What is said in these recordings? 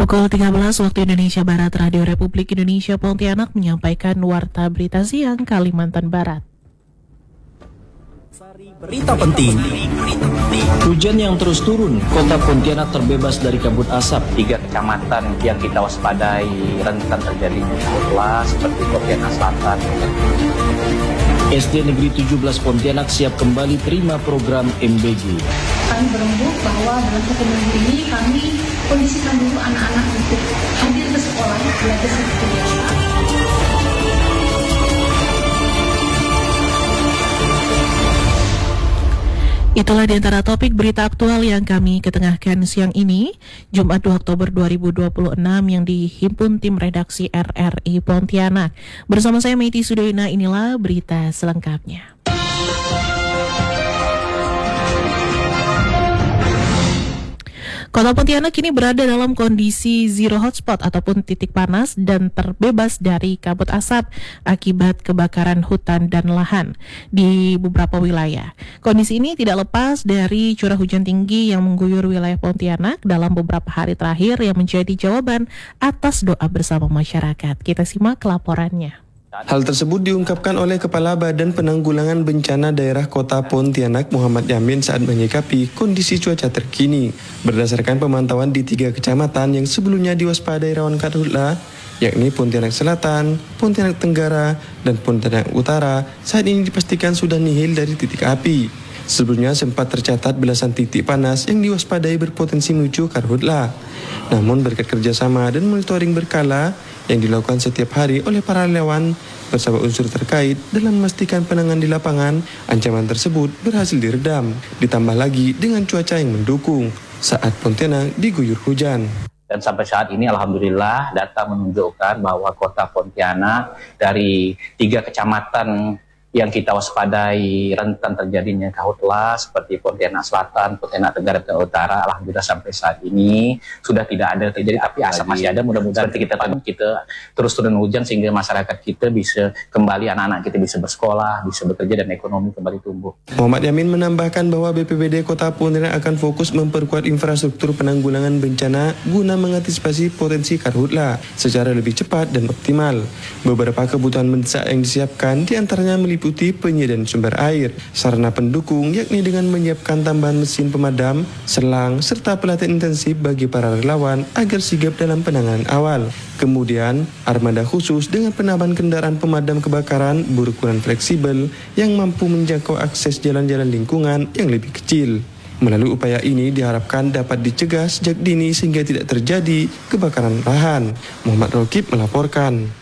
Pukul 13 waktu Indonesia Barat, Radio Republik Indonesia Pontianak menyampaikan Warta Berita Siang Kalimantan Barat. Berita penting. Hujan yang terus turun, kota Pontianak terbebas dari kabut asap. 3 kecamatan yang kita waspadai rentan terjadinya karhutlah seperti Pontianak Selatan. SD Negeri 17 Pontianak siap kembali terima program MBG. Kami berembuk bahwa dalam 1 minggu ini kami kondisikan dulu anak-anak untuk hadir ke sekolah, belajar seperti biasa. Itulah di antara topik berita aktual yang kami ketengahkan siang ini, Jumat 2 Oktober 2026 yang dihimpun tim redaksi RRI Pontianak. Bersama saya Meiti Sudoyna, inilah berita selengkapnya. Kota Pontianak kini berada dalam kondisi zero hotspot ataupun titik panas dan terbebas dari kabut asap akibat kebakaran hutan dan lahan di beberapa wilayah. Kondisi ini tidak lepas dari curah hujan tinggi yang mengguyur wilayah Pontianak dalam beberapa hari terakhir yang menjadi jawaban atas doa bersama masyarakat. Kita simak laporannya. Hal tersebut diungkapkan oleh Kepala Badan Penanggulangan Bencana Daerah Kota Pontianak Muhammad Yamin saat menyikapi kondisi cuaca terkini. Berdasarkan pemantauan di 3 kecamatan yang sebelumnya diwaspadai rawan karhutlah, yakni Pontianak Selatan, Pontianak Tenggara, dan Pontianak Utara, saat ini dipastikan sudah nihil dari titik api. Sebelumnya sempat tercatat belasan titik panas yang diwaspadai berpotensi menuju karhutlah. Namun berkat kerjasama dan monitoring berkala yang dilakukan setiap hari oleh para relawan bersama unsur terkait dalam memastikan penanganan di lapangan, ancaman tersebut berhasil diredam. Ditambah lagi dengan cuaca yang mendukung saat Pontianak diguyur hujan. Dan sampai saat ini alhamdulillah data menunjukkan bahwa kota Pontianak dari 3 kecamatan yang kita waspadai rentan terjadinya karhutlah seperti Pontianak Selatan, Pontianak Tenggara, dan Utara, alhamdulillah sampai saat ini sudah tidak ada terjadi api asap masih ada. Mudah-mudahan kita terus turun hujan sehingga masyarakat kita bisa kembali, anak-anak kita bisa bersekolah, bisa bekerja, dan ekonomi kembali tumbuh. Muhammad Yamin menambahkan bahwa BPBD Kota Pontianak akan fokus memperkuat infrastruktur penanggulangan bencana guna mengantisipasi potensi karhutlah secara lebih cepat dan optimal. Beberapa kebutuhan mendesak yang disiapkan diantaranya meliputi penyediaan sumber air, sarana pendukung yakni dengan menyiapkan tambahan mesin pemadam, selang, serta pelatihan intensif bagi para relawan agar sigap dalam penanganan awal. Kemudian, armada khusus dengan penambahan kendaraan pemadam kebakaran berukuran fleksibel yang mampu menjangkau akses jalan-jalan lingkungan yang lebih kecil. Melalui upaya ini diharapkan dapat dicegah sejak dini sehingga tidak terjadi kebakaran lahan. Muhammad Rokib melaporkan.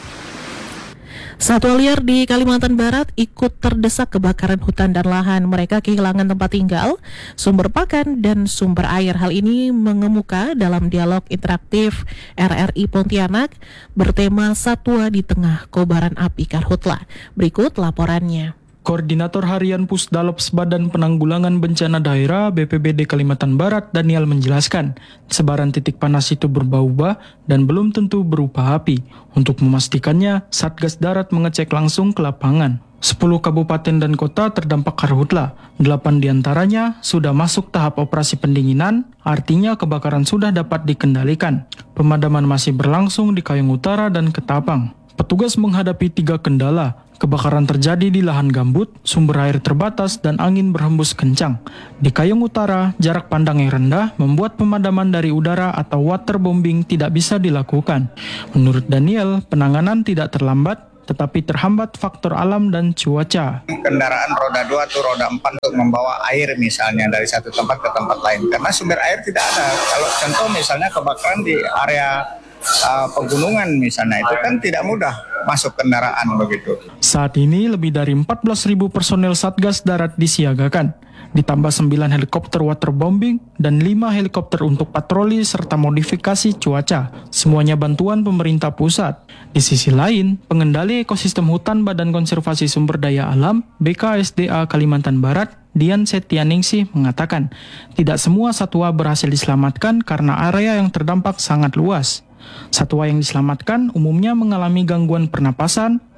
Satwa liar di Kalimantan Barat ikut terdesak kebakaran hutan dan lahan. Mereka kehilangan tempat tinggal, sumber pakan, dan sumber air. Hal ini mengemuka dalam dialog interaktif RRI Pontianak bertema Satwa di Tengah Kobaran Api Karhutlah. Berikut laporannya. Koordinator Harian Pusdalops Badan Penanggulangan Bencana Daerah BPBD Kalimantan Barat, Daniel, menjelaskan sebaran titik panas itu berubah-ubah dan belum tentu berupa api. Untuk memastikannya, Satgas Darat mengecek langsung ke lapangan. 10 kabupaten dan kota terdampak karhutlah. 8 diantaranya sudah masuk tahap operasi pendinginan, artinya kebakaran sudah dapat dikendalikan. Pemadaman masih berlangsung di Kayong Utara dan Ketapang. Petugas menghadapi 3 kendala. Kebakaran terjadi di lahan gambut, sumber air terbatas, dan angin berhembus kencang. Di Kayong Utara, jarak pandang yang rendah membuat pemadaman dari udara atau waterbombing tidak bisa dilakukan. Menurut Daniel, penanganan tidak terlambat, tetapi terhambat faktor alam dan cuaca. Kendaraan roda 2 atau roda 4 untuk membawa air misalnya dari satu tempat ke tempat lain. Karena sumber air tidak ada. Kalau contoh misalnya kebakaran di area pegunungan misalnya, itu kan tidak mudah masuk kendaraan begitu. Saat ini lebih dari 14.000 personel Satgas Darat disiagakan, ditambah 9 helikopter waterbombing dan 5 helikopter untuk patroli serta modifikasi cuaca. Semuanya bantuan pemerintah pusat. Di sisi lain, pengendali ekosistem hutan Badan Konservasi Sumber Daya Alam BKSDA Kalimantan Barat, Dian Setianingsih, mengatakan tidak semua satwa berhasil diselamatkan karena area yang terdampak sangat luas. Satwa yang diselamatkan umumnya mengalami gangguan pernapasan,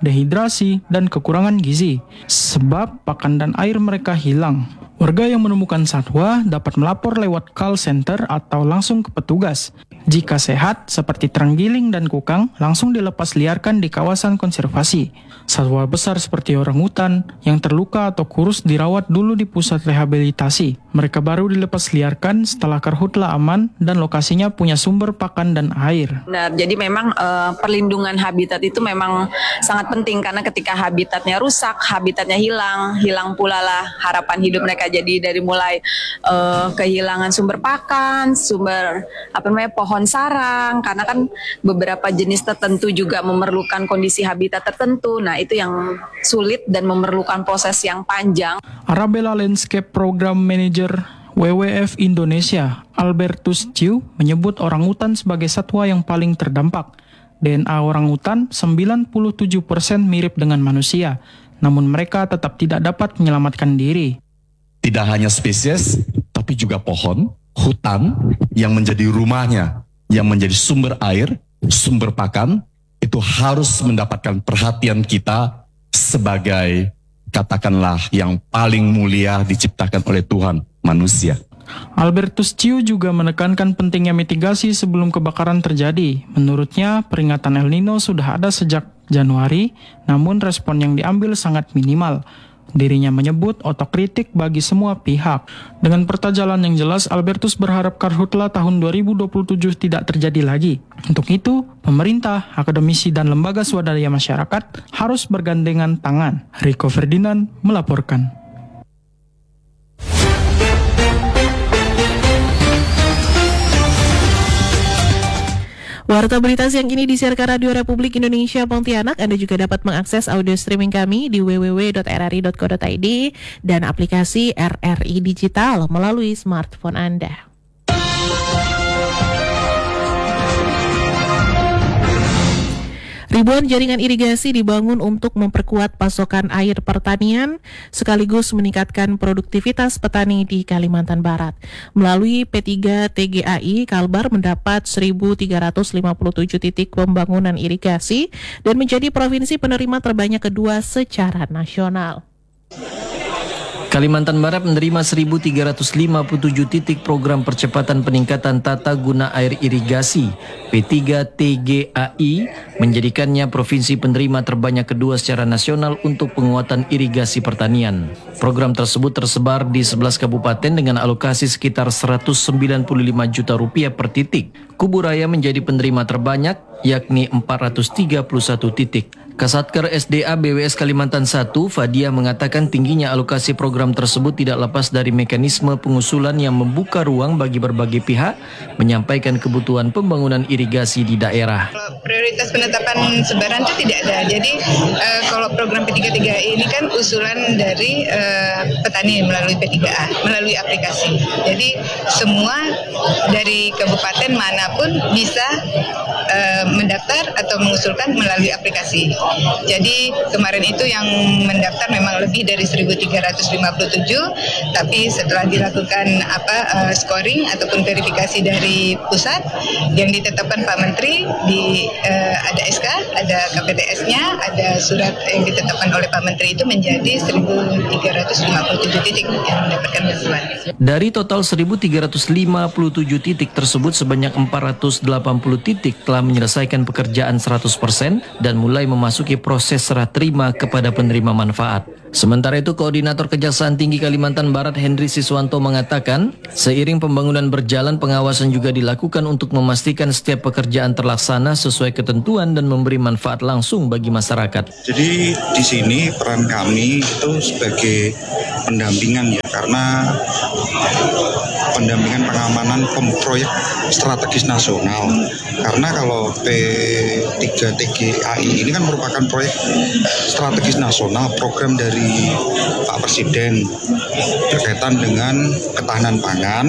dehidrasi, dan kekurangan gizi, sebab pakan dan air mereka hilang. Warga yang menemukan satwa dapat melapor lewat call center atau langsung ke petugas. Jika sehat, seperti terenggiling dan kukang, langsung dilepas liarkan di kawasan konservasi. Satwa besar seperti orangutan yang terluka atau kurus dirawat dulu di pusat rehabilitasi. Mereka baru dilepas liarkan setelah karhutla aman dan lokasinya punya sumber pakan dan air. Benar, jadi memang perlindungan habitat itu memang sangat penting karena ketika habitatnya rusak, habitatnya hilang pula lah harapan hidup mereka. Jadi dari mulai kehilangan sumber pakan, sumber pohon sarang, karena kan beberapa jenis tertentu juga memerlukan kondisi habitat tertentu. Nah, itu yang sulit dan memerlukan proses yang panjang. Arabella Landscape Program Manager WWF Indonesia, Albertus Ciu, menyebut orangutan sebagai satwa yang paling terdampak. DNA orangutan 97% mirip dengan manusia, namun mereka tetap tidak dapat menyelamatkan diri. Tidak hanya spesies, tapi juga pohon, hutan yang menjadi rumahnya, yang menjadi sumber air, sumber pakan, itu harus mendapatkan perhatian kita sebagai, katakanlah, yang paling mulia diciptakan oleh Tuhan, manusia. Albertus Ciu juga menekankan pentingnya mitigasi sebelum kebakaran terjadi. Menurutnya, peringatan El Nino sudah ada sejak Januari, namun respon yang diambil sangat minimal. Dirinya menyebut otokritik bagi semua pihak. Dengan peta jalan yang jelas, Albertus berharap karhutla tahun 2027 tidak terjadi lagi. Untuk itu, pemerintah, akademisi, dan lembaga swadaya masyarakat harus bergandengan tangan. Rico Ferdinand melaporkan. Warta berita siang ini disiarkan Radio Republik Indonesia Pontianak. Anda juga dapat mengakses audio streaming kami di www.rri.co.id dan aplikasi RRI Digital melalui smartphone Anda. Ribuan jaringan irigasi dibangun untuk memperkuat pasokan air pertanian sekaligus meningkatkan produktivitas petani di Kalimantan Barat. Melalui P3 TGAI, Kalbar mendapat 1.357 titik pembangunan irigasi dan menjadi provinsi penerima terbanyak kedua secara nasional. Kalimantan Barat menerima 1.357 titik program percepatan peningkatan tata guna air irigasi. P3 TGAI menjadikannya provinsi penerima terbanyak kedua secara nasional untuk penguatan irigasi pertanian. Program tersebut tersebar di 11 kabupaten dengan alokasi sekitar 195 juta rupiah per titik. Kubu Raya menjadi penerima terbanyak, yakni 431 titik. Kasatker SDA BWS Kalimantan 1, Fadia, mengatakan tingginya alokasi program tersebut tidak lepas dari mekanisme pengusulan yang membuka ruang bagi berbagai pihak menyampaikan kebutuhan pembangunan irigasi di daerah. Prioritas penetapan sebaran itu tidak ada. Jadi kalau program P3TGAI ini kan usulan dari petani melalui P3A, melalui aplikasi. Jadi semua dari kabupaten manapun bisa mendaftar atau mengusulkan melalui aplikasi. Jadi kemarin itu yang mendaftar memang lebih dari 1.357, tapi setelah dilakukan scoring ataupun verifikasi dari pusat yang ditetapkan Pak Menteri, ada SK, ada KPTS-nya, ada surat yang ditetapkan oleh Pak Menteri, itu menjadi 1.357 titik yang mendapatkan bantuan. Dari total 1.357 titik tersebut, sebanyak 480 titik telah menyelesaikan pekerjaan 100% dan mulai memasuki proses serah terima kepada penerima manfaat. Sementara itu, Koordinator Kejaksaan Tinggi Kalimantan Barat Henry Siswanto mengatakan, seiring pembangunan berjalan, pengawasan juga dilakukan untuk memastikan setiap pekerjaan terlaksana sesuai ketentuan dan memberi manfaat langsung bagi masyarakat. Jadi di sini peran kami itu sebagai pendampingan ya, karena pendampingan pengamanan proyek strategis nasional. Karena kalau P3TGAI ini kan merupakan proyek strategis nasional, program dari Pak Presiden berkaitan dengan ketahanan pangan.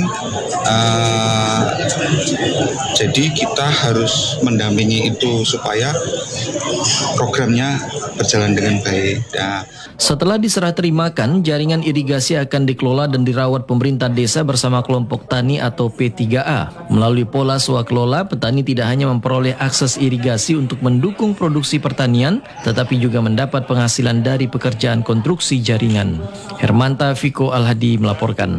Jadi kita harus mendampingi itu supaya programnya berjalan dengan baik. Setelah diserah terimakan, jaringan irigasi akan dikelola dan dirawat pemerintah desa bersama kelompok kelompok tani atau P3A. Melalui pola swakelola, petani tidak hanya memperoleh akses irigasi untuk mendukung produksi pertanian, tetapi juga mendapat penghasilan dari pekerjaan konstruksi jaringan. Hermanta Viko Al-Hadi melaporkan.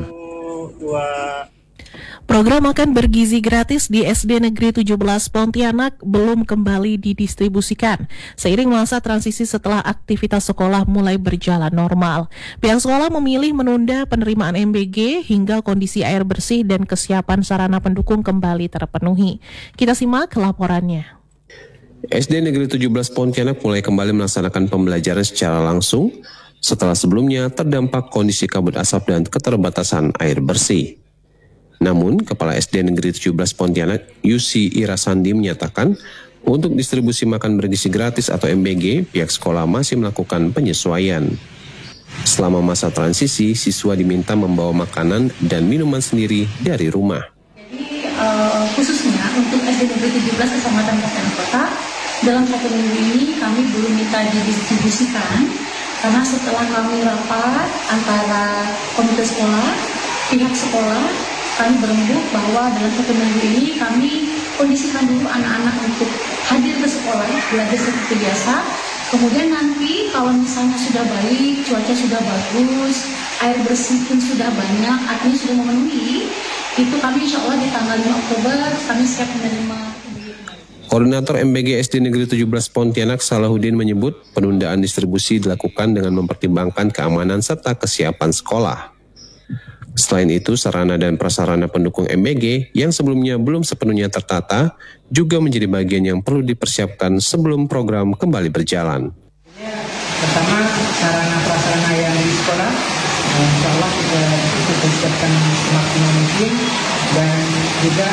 Program makan bergizi gratis di SD Negeri 17 Pontianak belum kembali didistribusikan seiring masa transisi setelah aktivitas sekolah mulai berjalan normal. Pihak sekolah memilih menunda penerimaan MBG hingga kondisi air bersih dan kesiapan sarana pendukung kembali terpenuhi. Kita simak laporannya. SD Negeri 17 Pontianak mulai kembali melaksanakan pembelajaran secara langsung setelah sebelumnya terdampak kondisi kabut asap dan keterbatasan air bersih. Namun, Kepala SD Negeri 17 Pontianak, Yusi Irasandi menyatakan, untuk distribusi makan bergizi gratis atau MBG, pihak sekolah masih melakukan penyesuaian. Selama masa transisi, siswa diminta membawa makanan dan minuman sendiri dari rumah. Jadi, khususnya untuk SD Negeri 17 Kecamatan Pontianak Kota, dalam 1 minggu ini kami belum minta didistribusikan, karena setelah kami rapat antara komite sekolah, pihak sekolah, kami berembuk bahwa dalam 1 minggu ini kami kondisikan dulu anak-anak untuk hadir ke sekolah, belajar seperti biasa. Kemudian nanti kalau misalnya sudah baik, cuaca sudah bagus, air bersih pun sudah banyak, artinya sudah memenuhi, itu kami insya Allah di tanggal 5 Oktober kami siap menerima. Koordinator MBG SD Negeri 17 Pontianak Salahuddin menyebut penundaan distribusi dilakukan dengan mempertimbangkan keamanan serta kesiapan sekolah. Selain itu, sarana dan prasarana pendukung MBG yang sebelumnya belum sepenuhnya tertata juga menjadi bagian yang perlu dipersiapkan sebelum program kembali berjalan. Pertama, sarana prasarana yang di sekolah, insya Allah kita persiapkan semaksimal mungkin, dan juga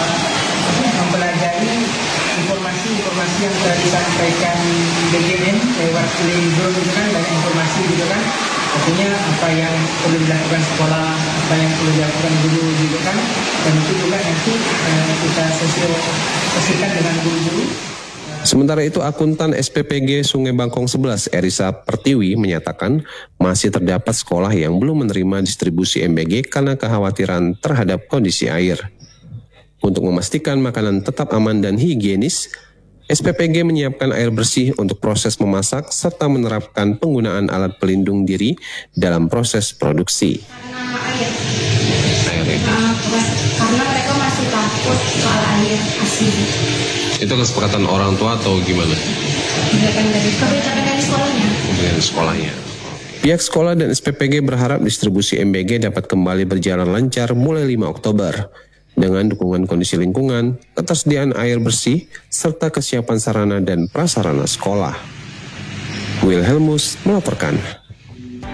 mempelajari informasi yang telah disampaikan BGN lewat Leibron itu kan, banyak informasi gitu kan. Artinya apa yang perlu dilakukan sekolah, apa yang perlu dilakukan guru juga kan, dan itu juga nanti kita sosialisasikan dengan guru-guru. Sementara itu, akuntan SPPG Sungai Bangkong 11, Erisa Pertiwi, menyatakan masih terdapat sekolah yang belum menerima distribusi MBG karena kekhawatiran terhadap kondisi air. Untuk memastikan makanan tetap aman dan higienis, SPPG menyiapkan air bersih untuk proses memasak serta menerapkan penggunaan alat pelindung diri dalam proses produksi. Karena mereka masih takut soal air asin. Itu kesepakatan orang tua atau gimana? Kebijakan dari sekolahnya. Dari sekolahnya. Pihak sekolah dan SPPG berharap distribusi MBG dapat kembali berjalan lancar mulai 5 Oktober. Dengan dukungan kondisi lingkungan, ketersediaan air bersih, serta kesiapan sarana dan prasarana sekolah. Wilhelmus melaporkan.